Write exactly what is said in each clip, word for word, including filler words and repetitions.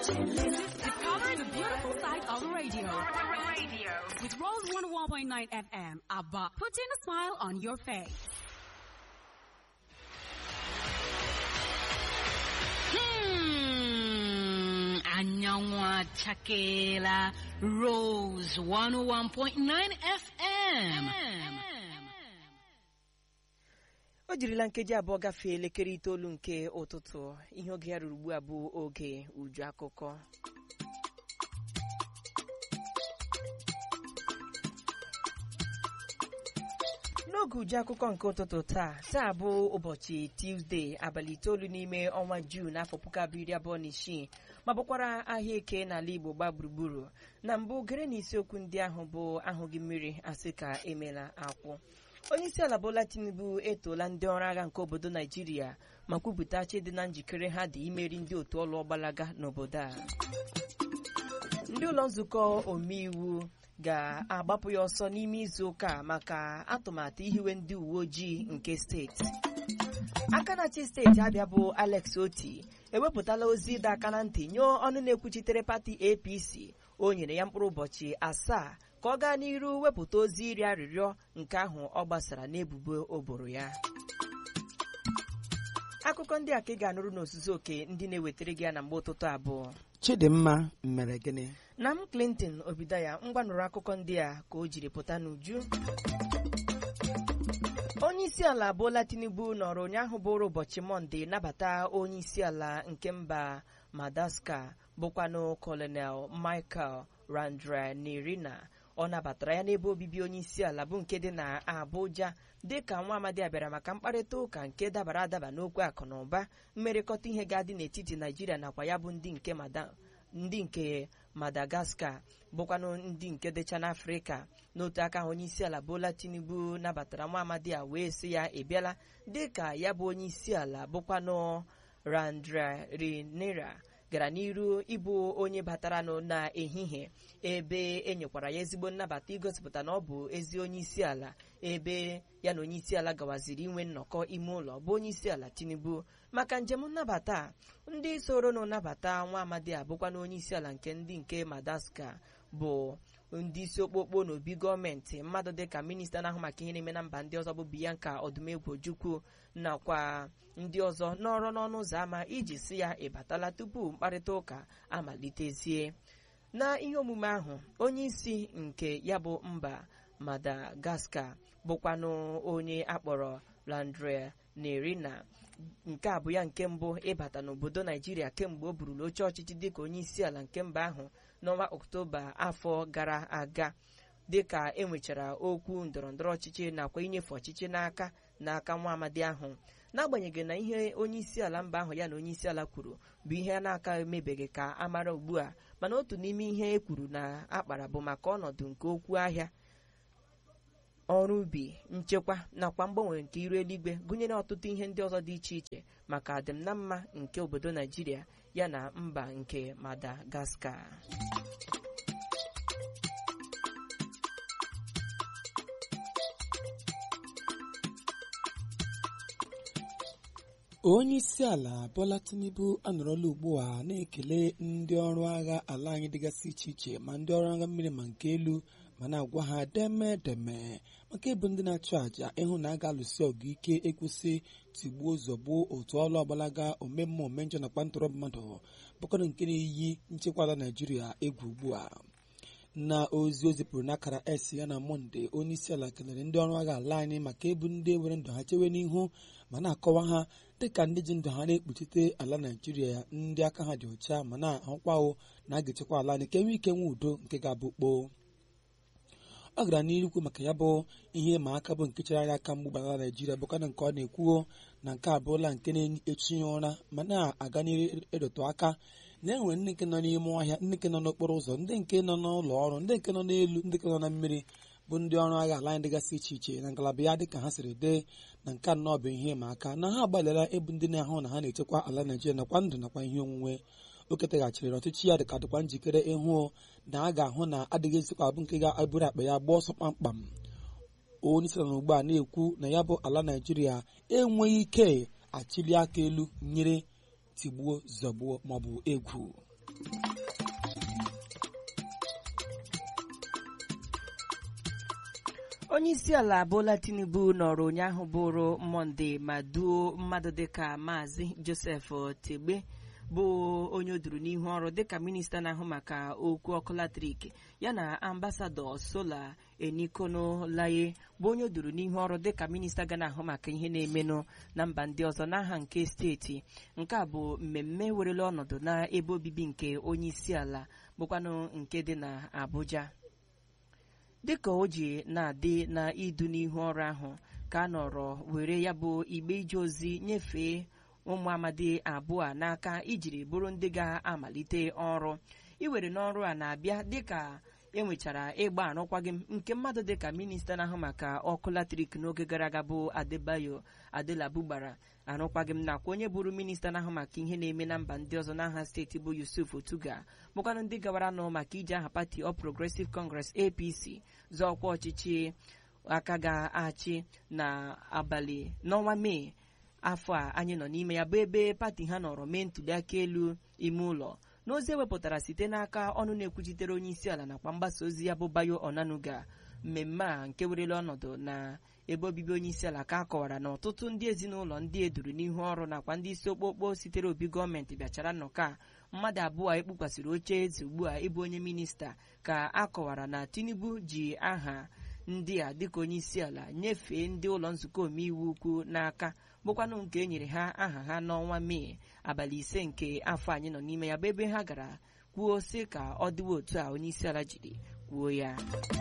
Discover the beautiful side of radio. radio. With Rose one oh one point nine F M, ABBA, putting a smile on your face. Hmm, Anyanwa Chakela, Rose one oh one point nine F M. O jirila nkeji abụọ gafee elekere itoolu nke ụtụtụ. Ihe oge ya ruru ugbu a bụ oge uju akụkọ. N'oge uju akụkọ nke ụtụtụ taa taa bụ ụbọchị Tuesday abalị itoolu n'ime ọnwa June afọ puku abụọ iri abụọ na isii ma bụkwara ahịa eke n'ala Igbo gba gburugburu. Na mbụ gere n'isiokwu ndị ahụ bụ ahụghị mmiri asị ka emela akwụ. Onye isi ala Bola Tinubu etola ndị ọrụ agha nke obodo Naijiria ma kwupụta dị na njikere ha dị imeri ndị otu ọlụ ọgbalaga n'obodo a. Ndị ụlọ nzukọ omeiwu ga-agbapụ ya ọsọ n'ime izu ụka maka atụmatụ ihiwe ndị uwe ojii nke steeti. Aka na-achị steeti Abịa bụ Alex Oti ewepụtala ozi ịdọ aka na ntị nye ọnụ na-ekwuchitere pati A P C. O nyere ya mkpụrụ ụbọchị asaa ka ọ gaa n'iru wepụta ozi iri arịrịọ nke ahụ ọ gbasara n'ebubo oboro ya. Akụkọ ndị a ka ị ga-anụrụ n'ozuzu oke ndị na-ewetara gị ya na mgbe ụtụtụ abụọ. Chidimma mere gịnị? Na m Clinton Obidaya ngwa nụrụ akụkọ ndị a ka o jiri pụta n'uju. Onye isi ala Bola Tinubu nọrọ ụnyaahụ bụrụ ụbọchị Mọnde nabata onye isi ala nke mba Madagascar bụkwanụ Colonel Michael Randrianirina. Ọ nabatara ya n'ebe obibi onye isi ala bụ nke dị na Abuja dịka nwa amadi abịara maka mkparịta ụka nke dabara adaba n'okwu akụ na ụba mmerịkọta ihe ga-adị n'etiti Naijiria nakwa ya bụ ndị nke ndị nke Madagascar bụkwanụ ndị nke dịcha n'Afrịka. N'otu aka ahụ onye isi ala Bola Tinubu nabatara nwa amadi a wee sị ya ịbịala dịka ya bụ onye isi ala bụkwanụ Randrianirina gara n'iru ịbụ onye batara n'ehihie ebe enyekwara ya ezigbo nnabata igosipụta na ọ bụ ezi onye isi ala ebe ya na onye isi ala gawaziri inwe nnọkọ ime ụlọ bụ onye isi ala Tinubu maka njem nnabata. Ndị soro na nnabata nwa amadi a bụkwa na onye isi ala nke ndị nke Madagascar bụ ndị isi okpokpo n'obi gọọmenti mmadụ dịka minista na-ahụ maka ihe na-eme na mba ndị ọzọ bụ Bianca Odumegwu Ojukwu nakwa ndị ọzọ n'ọrụ n'ọnụ ụzọ ámá iji si ya ịbatala tupu mkparịta ụka amalitezie. Na ihe omume ahụ onye isi nke ya bụ mba Madagascar bụkwanụ onye akpọrọ Randrianirina nke a bụ ya nke mbụ ịbata n'obodo Naijiria kemgbe o burula oche ọchịchị dịka onye isi ala nke mba ahụ n'ọnwa Ọktoba afọ gara aga dịka enwechara okwu ndọrọndọrọ ọchịchị nakwa inyefe ọchịchị n'aka n'aka nwa amadi ahụ. N'agbanyeghị na ihe onye isi ala mba ahụ ya na onye isi ala kwuru bụ ihe a na-aka emebeghị ka a mara ugbu a, mana otu n'ime ihe e kwuru na akpara bụ maka ọnọdụ nke okwu ahịa, ọrụ ubi, nchekwa nakwa mgbanwe nke iru eluigwe gụnyere ọtụtụ ihe ndị ọzọ dị iche iche maka adịm na mma nke obodo Naijiria ya na mba nke Madagascar. Onye isi ala Bola Tinubu anọrọla ugbu a na-ekele ndị ọrụ agha ala anyị dịgasị iche iche ma ndị ọrụ agha mmiri ma nke elu ma na-agwa ha deme deme maka ịbụ ndị na-achụ àjà ịhụ na a ga-alụsi ọgụ ike ekwusị tigbuo zọgbuo otu ọlụ ọgbalaga omemme omenjọ nakwa ntọrọ mmadụ bụkọrọ nke na-eyi nchekwa ala Naijiria egwu ugbu a. Na ozi o zipụrụ n'akara S ya na Mọnde, onye isi ala kelere ndị ọrụ agha ala anyị maka ịbụ ndị were ndụ ha chewe n'ihu ma na-akọwa ha dịka ndị ji ndụ ha na-ekpuchite ala Naijiria ndị aka ha dị ọcha ma na-ahụkwa na a ga-echekwa ala anyị ka enwe ike nwe udo nke ga-abụ kpoo. Ọ gara n'irikwu maka ya bụ ihe ma aka bụ nke chere aka mgbu gbara Naijiria bụkana nke ọ na-ekwuo na nke abụọla nke na-echi ya ụra ma na-aga n'iru ịdọtụ aka na enwere ndị nke nọ n'ime ọhịa, ndị nke nọ n'okporo ụzọ, ndị nke nọ n'ụlọ ọrụ, ndị nke nọ n'elu, ndị nke nọ na mmiri bụ ndị ọrụ agha ala anyị dịgasị iche iche na ngalaba ya dịka ha siri dee na nke anọ bụ ihe ma aka na ha agbalịla ịbụ ndị na-ahụ na ha na-echekwa ala Naijiria nakwa ndụ nakwa ihe onwunwe. O ketaghachiri ọchịchị ya dịka dịkwa njikere ịhụ na a ga-ahụ na adịghị ezikwa abụ nke ga-abụrụ akpa ya gba ọsọ kpamkpam. Onye isi ala ugbu a na-ekwu na ya bụ ala Naijiria enweghị ike achịli aka elu nyere tigbuo zọgbuo maọbụ egwu. onye isi ala Bola Tinubu nọrọ ụnyaahụ bụrụ Mọnde ma duo mmadụ dịka Maazị Joseph Tegbe bụ onye o duru n'ihu ọrụ dịka minista na-ahụ maka okwu ọkụ latrik yana ambasadọ Sola Enikonolaye bụ onye o duru n'ihu ọrụ dịka minista ga na-ahụ maka ihe na-emenụ na mba ndị ọzọ n'aha nke steeti. Nke a bụ mmemme werele ọnọdụ na ebe obibi nke onye isi ala bụkwanụ nke dị na Abuja. Dịka o ji na-adị na idu n'ihu ọrụ ahụ ka a nọrọ were ya bụ igbe ije ozi nyefee ụmụ amadi abụọ n'aka ijiri bụrụ ndị ga-amalite ọrụ. Iwere n'ọrụ a na-abịa dịka enwechara ịgba arụkwaghịm nke mmadụ dịka minista na-ahụ maka ọkụ latrik n'oge gara aga bụ Adebayo Adelabu gbara arụkwaghịm nakwa onye bụrụ minista na-ahụ maka ihe na-eme na mba ndị ọzọ n'aha steeti bụ Yusuf Otuga bụkwanụ ndị gawara nọ maka iji aha pati All Progressive Congress A P C zọọkwa ọchịchị aka ga-achị na abalị n'ọnwa Mee afọ a anyị nọ n'ime ya bụ ebe pati ha nọrọ mee ntụliaka elu ime ụlọ. N'ozi ewepụtara site n'aka ọnụ na-ekwuchitere onye isi ala nakwa mgbasa ozi ya bụ Bayo Onanuga, mmemme a nke werele ọnọdụ na ebe obibi onye isi ala ka a kọwara na ọtụtụ ndị ezinụlọ ndị eduru n'ihu ọrụ nakwa ndị isi okpokpo sitere obi gọọmenti bịachara nnọkọ a. Mmadụ abụọ ekpukwasịrị oche eze ugbu a ịbụ onye minista ka a kọwara na Tinubu ji aha ndị a dịka onye isi ala nyefee ndị ụlọ nzukọ omeiwu ukwu n'aka bụkwanụ nke e nyere ha aha ha n'ọnwa Mee abalị ise nke afọ anyị nọ n'ime ya bụ ebe ha gara kwuo sị ka ọ dịwa otu a onye isi ala jiri kwuo ya.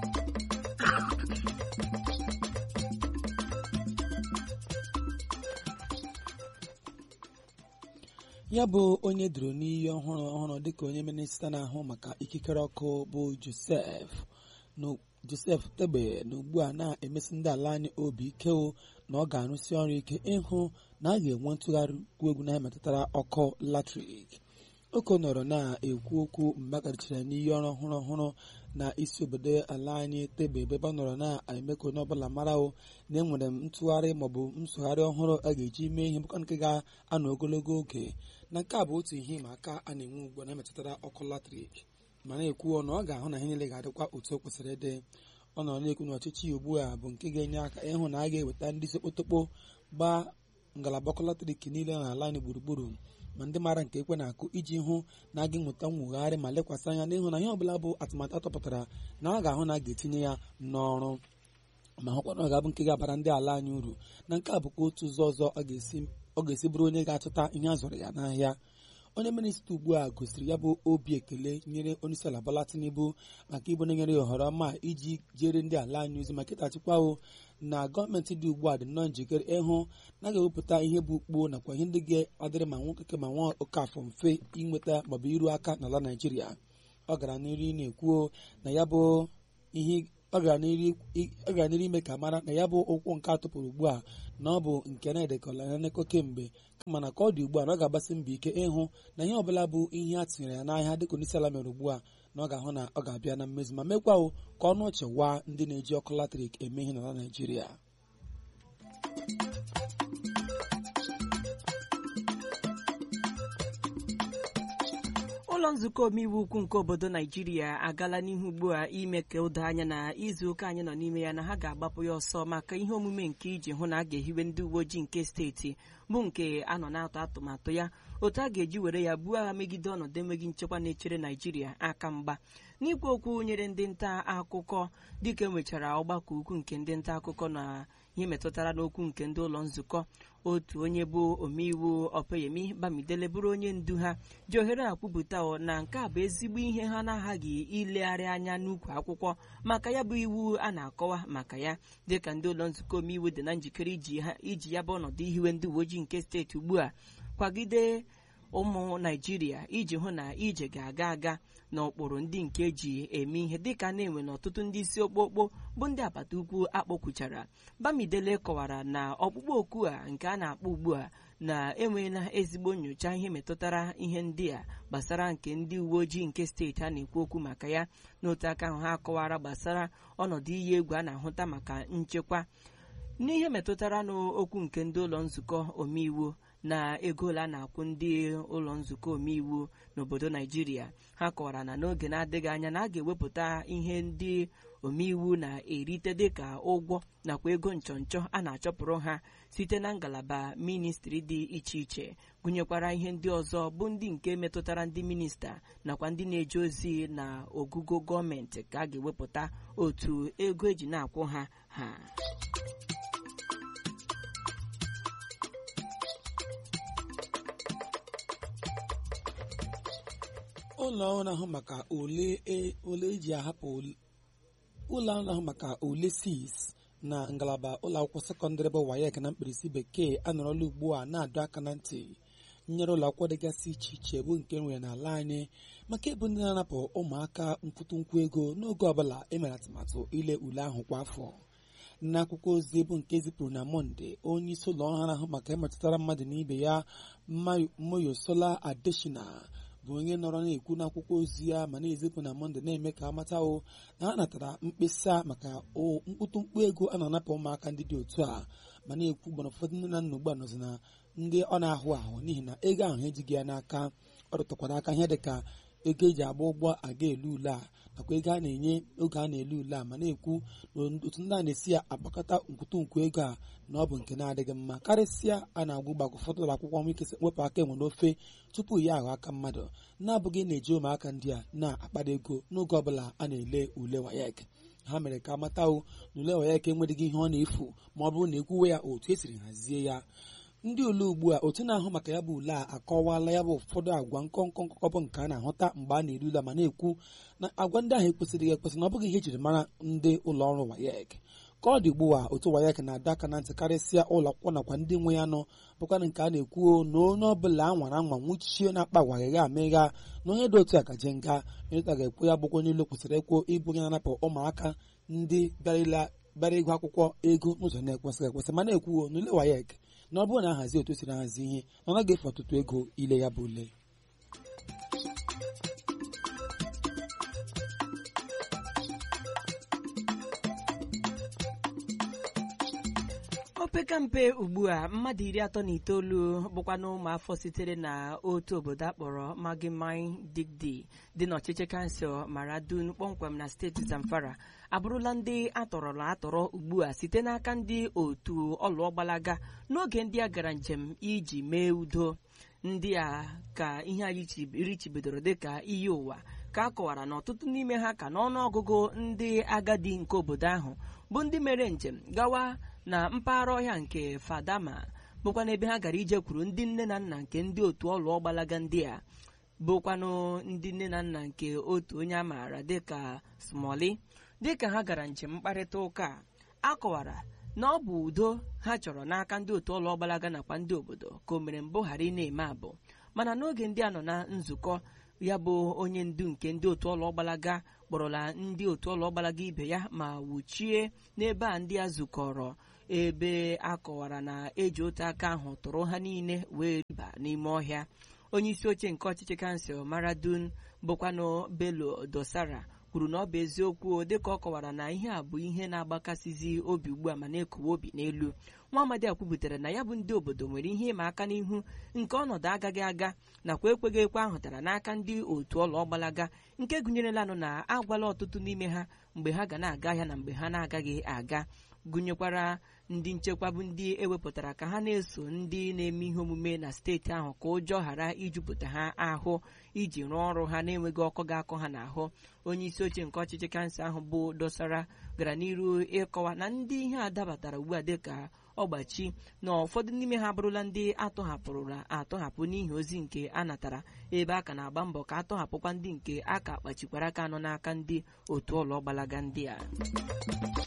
ya bụ onye duru n'iyi ọhụrụ ọhụrụ dịka onye minista na-ahụ maka ikikere ọkụ bụ Joseph Joseph Tegbe na ugbu a na-emesi ndị ala anyị obi ike na ọ ga-arụsi ọrụ ike ịhụ na a ga-enwe ntụgharị egwu na metụtara ọkụ latrik. Oko nọrọ na-ekwu okwu mgbe a garichara n'iyi ọrụ ọhụrụ ọhụrụ na isi obodo ala anyị Tegbe ebe ọ nọrọ na-eme ka onye ọbụla mara na enwere m ntụgharị maọbụ nsụgharị ọhụrụ a ga-eji mee ihe bụkwa nke ga-anọ ogologo oge na nke a bụ otu ihe ịma aka a na-enwe ugbu a na-emetụtara ọkụ latrik ma na-ekwu na ọ ga-ahụ na ihe niile ga-adịkwa otu o kwesịrị ịdị. Ọ nọ na-ekwu na ọchịchị ugbu a bụ nke ga-enye aka ịhụ na a ga-eweta ndị sekpotokpo gbaa ngalaba ọkụ latrik niile n'ala anyị gburugburu ma ndị maara nke ekwe na-akụ iji hụ na a ga-enweta nwogharị ma lekwasị anya n'ịhụ na ihe ọbụla bụ atụmatụ atọpụtara na a ga-ahụ na a ga-etinye ya n'ọrụ ma hụkwa na ọ ga-abụ nke ga-abara ndị ala anyị uru. Na nke a bụkwa otu ụzọ ọzọ ọ ga-esi bụrụ onye ga-achọta ihe a zụrụ ya n'ahịa. Onye minista ugbu a gosiri ya bụ obi ekele nyere onye isi ala Bola Tinubu maka ịbụ nyere ya ohere ọma iji jere ndị ala anyị ozi maka ịtachikwa na gọọmenti dị ugbu a dị nnọọ njikere ịhụ na a ga-ewepụta ihe bụ ukpo nakwa ihe ndị ga-adịrị ma nwoke ma nwa oke afọ mfe inweta maọbụ iru aka n'ala Naịjirịa. Ọ gara n'ihu na-ekwu na ya bụ ihe ọ gara n'ihu ime ka mara na ya bụ ụkwụ nke atụpụrụ ugbu a na ọ bụ nke na-edekọla ya neko kemgbe mana ka ọ dị ugbu a na ọ ga-agbasi mbọ ike ịhụ na ihe ọbụla bụ ihe a tinyere ya n'ahịa dịka onye isi ala mere ugbu a na ọ ga-ahụ na ọ ga-abịa na mmezu ma mekwa ka ọnụ ọchị waa ndị na-eji ọkụ latrik eme ihe n'ala Naịjirịa. Ụlọ nzukọ omeiwu ukwu nke obodo Naijiria agala n'ihu ugbu a ime ka o doo anya na izu ụka anyị nọ n'ime ya na ha ga-agbapụ ya ọsọ maka ihe omume nke iji hụ na a ga-ehiwe ndị uwe ojii nke steeti bụ nke a nọ na-atụ atụmatụ ya otu a ga-eji were ya buo agha megide ọnọdụ enweghị nchekwa na-echere Naijiria aka mgba. N'ikwu okwu nyere ndị nta akụkọ dịka enwechara ọgbakọ ukwu nke ndị nta akụkọ na ihe metụtara n'okwu nke ndị ụlọ nzukọ, otu onye bụ omeiwu Opeyemi Bamidele bụrụ onye ndu ha ji ohere a kwupụta na nke a bụ ezigbo ihe ha na-aghaghị ilegharị anya n'ukwu akwụkwọ maka ya bụ iwu a na-akọwa maka ya dịka ndị ụlọ nzukọ omeiwu dị na njikere iji ya bụ ọnọdụ ihiwe ndị uwe ojii nke steeti ugbu a kwagide ụmụ Naijiria iji hụ na ije ga-aga aga n'ụkpụrụ ndị nke eji eme ihe dịka na-enwe n'ọtụtụ ndị isi okpokpo bụ ndị agbata ukwu akpọkwuchara. Bamidele kọwara na ọkpụkpọ oku a nke a na-akpọ ugbu a na-enweela ezigbo nyocha ihe metụtara ihe ndị a gbasara nke ndị uwe ojii nke steeti a na-ekwu okwu maka ya. N'otu aka ahụ ha kọwara gbasara ọnọdụ iyi egwu a na-ahụta maka nchekwa n'ihe metụtara n'okwu nke ndị ụlọ nzukọ omeiwu na ego ole a na-akwụ ndị ụlọ nzukọ omeiwu n'obodo Naijiria. Ha kọwara na n'oge na-adịghị anya na a ga-ewepụta ihe ndị omeiwu na-erite dịka ụgwọ nakwa ego nchọnchọ a na-achọpụrụ ha site na ngalaba ministri dị iche iche, gụnyekwara ihe ndị ọzọ bụ ndị nke metụtara ndị minista nakwa ndị na-eje ozi na ogugo gọọmenti ka a ga-ewepụta otu ego eji na-akwụ ha ha. ụlọ ọrụ na-ahụ maka ole eji ahapụ ụlọ ọrụ na-ahụ maka ole sis na ngalaba ụlọakwụkwọ sekọndịrị bụ WAEC na mkpirisi bekee anọrọla ugbu a na-adọ aka na ntị nyere ụlọakwụkwọ dịgasị iche iche bụ nke nwere n'ala anyị maka ịbụ ndị na-anapụ ụmụaka mkpụtụnkwu ego n'oge ọbụla emere atụmatụ ile ule ahụ kwa afọ. N'akwụkwọ ozi bụ nke zipụrụ na Mọnde, onye isi ụlọ ọrụ ahụ maka ịmetụtara mmadụ na ibe ya Moyosola Adeshina bụ onye nọrọ na-ekwu n'akwụkwọ ozi ya ma na-ezipụ na Mọnde na-eme ka amatao na ha natara mkpesa maka mkpụtụmkpu ego a na-anapụ ụmụaka ndị dị otu a, ma na-ekwu gbara ụfọdụ nne na nna ugbu a nọzi na ndị ọ na-ahụ ahụ n'ihi na ego ahụ ejighị ya n'aka. Ọ rụtụkwara aka ihe dịka ego eji agba ụgbọ aga elu ule a nakwa ego a na-enye oge a na-ele ule a, ma na-ekwu na otu ndị a na-esi ya akpakọta nkwụtụnkwu ego a na ọ bụ nke na-adịghị mma karịsịa a na-agwa ụgbakọ ụfọdụ ụlọ akwụkwọ nwee ike wepụ aka enwe n'ofe tupu ya aghọ aka mmadụ, na-abụghị na-eji ụmụaka ndị a na-akpara ego n'oge ọbụla a na-ele ule WAEC. Ha mere ka amatao na ule WAEC enweghị ihe ọ na-efu ma ọ bụrụ na ekwuwe ya otu esiri hazie ya. Ndị ule ugbu a otu na-ahụ maka ya bụ ule a akọwala ya bụ ụfọdụ agwa nkọnkọ nkọkọbụ nke a na-ahụta mgbe a na-eri ule, ma na-ekwu na agwa ndị ahụ ekwesịrịghị ekwesị na ọ bụghị ihe ejiri mara ndị ụlọ ọrụ WAEC. Ka ọ dị ugbu a, otu WAEC na-adọ aka na ntị karịsịa ụlọ akwụkwọ nakwa ndị nwe ya nọ bụkwa nke a na-ekwu na onye ọbụla a nwara anwa nwụchie na-akpa agwa agha amegha na onye dị otu a gaje nga onye ga-ekwu ya bụkwa onye ilo kwesịrị ekwu ịbụ onye na-anapụ ụmụaka ndị bịara ịgụ akwụkwọ ego n'ụzọ na-ekwesịghị ekwesị, ma na-ekwu na ule WAEC na ọ bụrụ na ahazi otu siri ahazi ihe na ọ naghị efu ọtụtụ ego ile ya bụ ule. opeka mpe ugbu a mmadụ iri atọ na itoolu bụkwa na ụmụafọ sitere na otu obodo akpọrọ Magimai Digdi dị n'ọchịchị kansụl Maradun kpọmkwem na steeti Zamfara abụrụla ndị atọrọla atọrọ ugbu a site n'aka ndị otu ọlụọgbalaga n'oge ndị a gara njem iji mee udo. Ndị a ka ihe a richibidoro dịka iyi ụwa ka a kọwara na ọtụtụ n'ime ha ka n'ọnụọgụgụ ndị agadi nke obodo ahụ bụ ndị mere njem gawa na mpaghara ọhịa nke Fadama, bụkwa n'ebe ha gara ije kwuru ndị nne na nna nke ndị otu ọlụọgbalaga ndị a bụkwanụ ndị nne na nna nke otu onye a maara dịka Smoli. Dịka ha gara njem mkparịta ụka a kọwara na ọ bụ udo ha chọrọ n'aka ndị otu ọlụọgbalaga nakwa ndị obodo ka o mere mbụ ghara ị na-eme abụ, mana n'oge ndị a nọ na nzukọ ya bụ onye ndu nke ndị otu ọlụọgbalaga kpọrọla ndị otu ọlụọgbalaga ibe ya ma wuchie n'ebe a ndị a zukọrọ, ebe a kọwara na eji otu aka ahụ tụrụ ha niile wee riba n'ime ọhịa. Onye isi oche nke ọchịchị kansụl Maradun bụkwanụ Bello Dosara kwuru na ọ bụ eziokwu dịka ọ kọwara na ihe a bụ ihe na-agbakasịzi obi ugbu a ma na-ekowe obi n'elu. Nwa amadi a kwubutere na ya bụ ndị obodo nwere ihe ịma aka n'ihu nke ọnọdụ agaghị aga nakwa ekweghị ekwe ahụtara n'aka ndị otu ọlụọgbalaga, nke gụnyerelanụ na agwala ọtụtụ n'ime ha mgbe ha ga na-aga ahịa na mgbe ha na-agaghị aga, gụnyekwara ndị nchekwa bụ ndị ewepụtara ka ha na-eso ndị na-eme ihe omume na steeti ahụ ka ụjọ ghara ijupụta ha ahụ iji rụọ ọrụ ha na-enweghị ọkụ ga-akọ ha n'ahụ. Onye isi oche nke ọchịchị kansụl ahụ bụ Dosara gara n'iru ịkọwa na ndị ihe a dabatara ugbu a dịka ọgbachi na ụfọdụ n'ime ha abụrụla ndị atọhapụrụla atọhapụ n'ihi ozi nke a natara, ebe a ka na-agba mbọ ka atọhapụkwa ndị nke a ka kpachikwara aka nọ n'aka ndị otu ọlụọgbalaga ndị a.